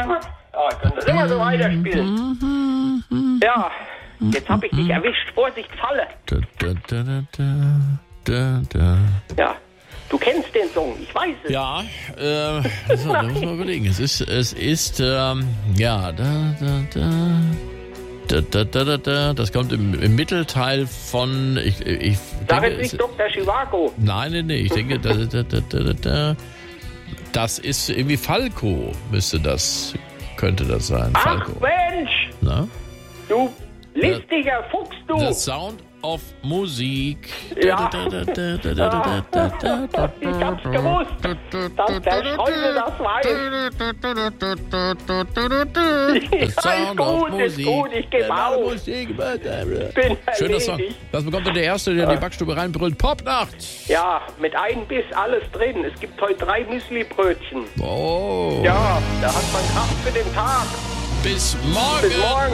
Ja, können wir immer so weiterspielen. Ja, jetzt habe ich dich erwischt. Vorsicht, Falle. Ja, du kennst den Song, ich weiß es. Ja, so, da muss man überlegen. Es ist, das kommt im Mittelteil von, ich Sag denke, jetzt nicht Dr. Chivago. Nein, ich denke, das ist irgendwie Falco, könnte das sein. Ach Falco. Mensch, Na? du listiger Fuchs, du. The Sound of Musik. Ja. Ich hab's gewusst, dass der Schäuble das weiß. Sound of Musik. Ist gut, ich gebe auf. Bin Schöner Song. erledigt. Das bekommt dann der Erste, der in die Backstube reinbrüllt. Popnacht! Ja, mit einem Biss alles drin. Es gibt heute 3 Müsli-Brötchen. Oh. Ja, da hat man Kraft für den Tag. Bis morgen. Bis morgen.